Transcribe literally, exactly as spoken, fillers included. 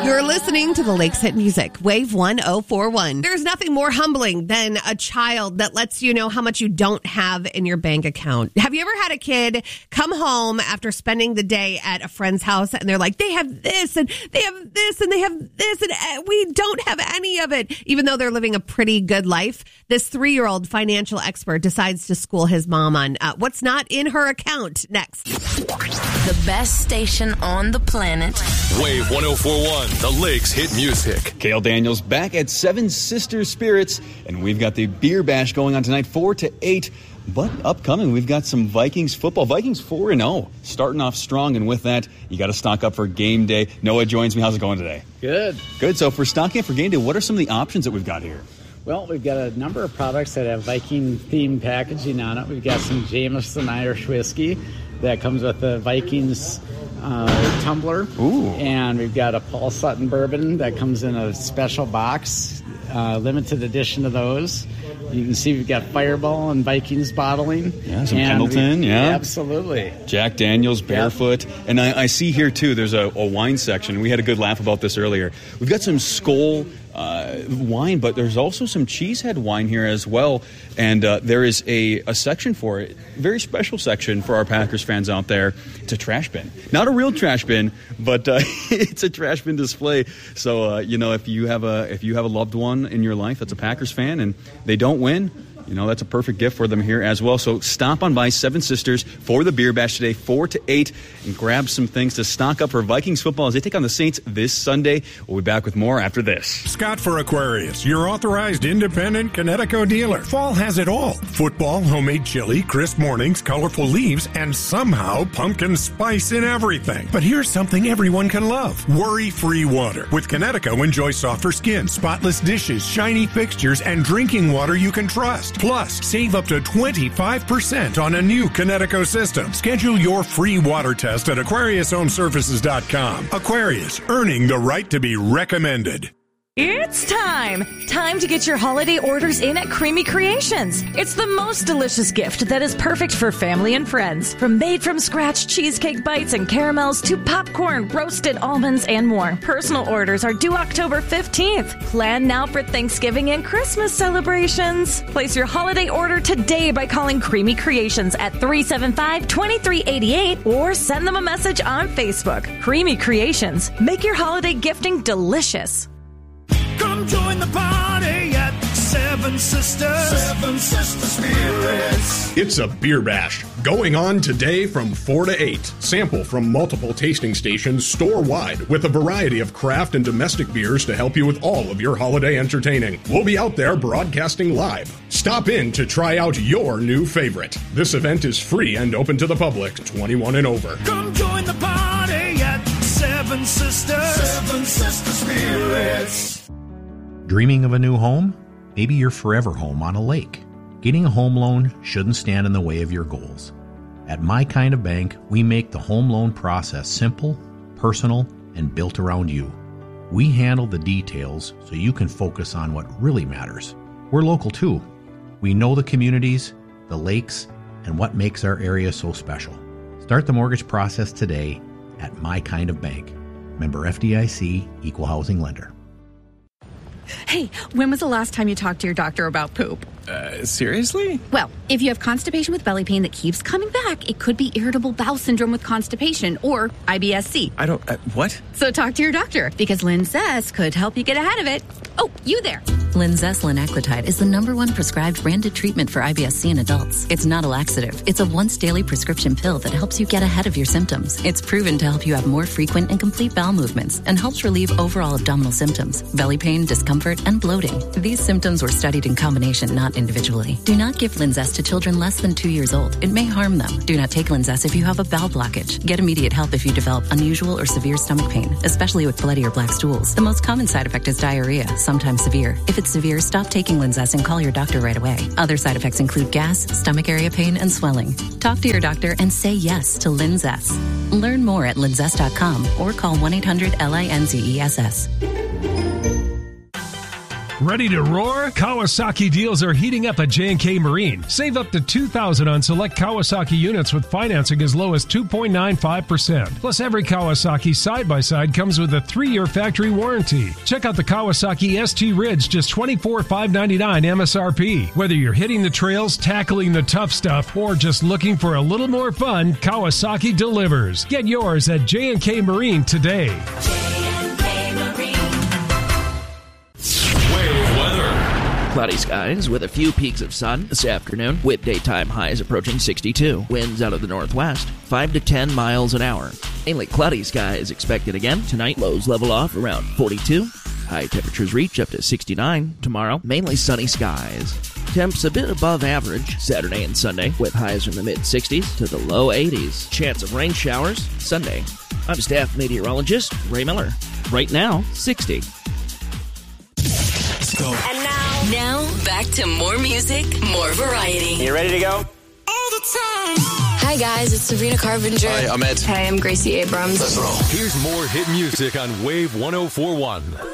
You're listening to the Lakes Hit Music, Wave one oh four one. There's nothing more humbling than a child that lets you know how much you don't have in your bank account. Have you ever had a kid come home after spending the day at a friend's house and they're like, they have this and they have this and they have this and we don't have any of it, even though they're living a pretty good life? This three-year-old financial expert decides to school his mom on uh, what's not in her account. Next. The best station on the planet. Wave one oh four one, the Lakes Hit Music. Cale Daniels back at Seven Sisters Spirits, and we've got the beer bash going on tonight, four to eight. But upcoming, we've got some Vikings football. Vikings four and oh, starting off strong, and with that, you got to stock up for game day. Noah joins me. How's it going today? Good. Good. So for stocking up for game day, what are some of the options that we've got here? Well, we've got a number of products that have Viking-themed packaging on it. We've got some Jameson Irish whiskey that comes with the Vikings uh, tumbler. Ooh. And we've got a Paul Sutton bourbon that comes in a special box, uh, limited edition of those. You can see we've got Fireball and Vikings bottling. Yeah, some and Pendleton, we, yeah. Absolutely. Jack Daniels, Barefoot. Yep. And I, I see here, too, there's a, a wine section. We had a good laugh about this earlier. We've got some Skoal uh, wine, but there's also some Cheesehead wine here as well. And uh, there is a, a section for it, very special section for our Packers fans out there. It's a trash bin. Not a real trash bin, but uh, it's a trash bin display. So, uh, you know, if you have a if you have a loved one in your life that's a Packers fan and they don't win, you know, that's a perfect gift for them here as well. So stop on by Seven Sisters for the beer bash today, four to eight, and grab some things to stock up for Vikings football as they take on the Saints this Sunday. We'll be back with more after this. Scott for Aquarius, your authorized independent Connecticut dealer. Fall has it all. Football, homemade chili, crisp mornings, colorful leaves, and somehow pumpkin spice in everything. But here's something everyone can love. Worry-free water. With Connecticut, enjoy softer skin, spotless dishes, shiny fixtures, and drinking water you can trust. Plus, save up to twenty-five percent on a new Connecticut system. Schedule your free water test at Aquarius Home Services dot com. Aquarius, earning the right to be recommended. It's time! Time to get your holiday orders in at Creamy Creations. It's the most delicious gift that is perfect for family and friends. From made-from-scratch cheesecake bites and caramels to popcorn, roasted almonds, and more. Personal orders are due October fifteenth. Plan now for Thanksgiving and Christmas celebrations. Place your holiday order today by calling Creamy Creations at three seven five, two three eight eight or send them a message on Facebook. Creamy Creations. Make your holiday gifting delicious. Come join the party at Seven Sisters. Seven Sisters Spirits. It's a beer bash going on today from four to eight. Sample from multiple tasting stations store-wide with a variety of craft and domestic beers to help you with all of your holiday entertaining. We'll be out there broadcasting live. Stop in to try out your new favorite. This event is free and open to the public, twenty-one and over. Come join the party at Seven Sisters. Seven Sisters Spirits. Dreaming of a new home? Maybe your forever home on a lake. Getting a home loan shouldn't stand in the way of your goals. At My Kind of Bank, we make the home loan process simple, personal, and built around you. We handle the details so you can focus on what really matters. We're local too. We know the communities, the lakes, and what makes our area so special. Start the mortgage process today at My Kind of Bank. Member F D I C, Equal Housing Lender. Hey, when was the last time you talked to your doctor about poop? Uh, seriously? Well, if you have constipation with belly pain that keeps coming back, it could be irritable bowel syndrome with constipation or I B S C. I don't... Uh, what? So talk to your doctor, because Linzess could help you get ahead of it. Oh, you there. Linzess linaclotide is the number one prescribed branded treatment for I B S C in adults. It's not a laxative. It's a once-daily prescription pill that helps you get ahead of your symptoms. It's proven to help you have more frequent and complete bowel movements and helps relieve overall abdominal symptoms, belly pain, discomfort, and bloating. These symptoms were studied in combination, not individually. Do not give Linzess to children less than two years old. It may harm them. Do not take Linzess if you have a bowel blockage. Get immediate help if you develop unusual or severe stomach pain, especially with bloody or black stools. The most common side effect is diarrhea, sometimes severe. If it's severe, stop taking Linzess and call your doctor right away. Other side effects include gas, stomach area pain, and swelling. Talk to your doctor and say yes to Linzess. Learn more at linzess dot com or call one eight hundred L I N Z E S S. Ready to roar? Kawasaki deals are heating up at J and K Marine. Save up to two thousand dollars on select Kawasaki units with financing as low as two point nine five percent. Plus, every Kawasaki side-by-side comes with a three-year factory warranty. Check out the Kawasaki S T Ridge, just twenty-four thousand five hundred ninety-nine dollars M S R P. Whether you're hitting the trails, tackling the tough stuff, or just looking for a little more fun, Kawasaki delivers. Get yours at J and K Marine today. Cloudy skies with a few peaks of sun this afternoon, with daytime highs approaching sixty-two. Winds out of the northwest, five to ten miles an hour. Mainly cloudy skies expected again. Tonight, lows level off around forty-two. High temperatures reach up to sixty-nine. Tomorrow, mainly sunny skies. Temps a bit above average Saturday and Sunday, with highs from the mid-sixties to the low eighties. Chance of rain showers Sunday. I'm staff meteorologist Ray Miller. Right now, sixty. Go. And now, now back to more music, more variety. You ready to go? All the time. Hi guys, it's Sabrina Carpenter. Hi, I'm Ed. Hi, I'm Gracie Abrams. Let's roll. Here's more hit music on Wave one oh four point one.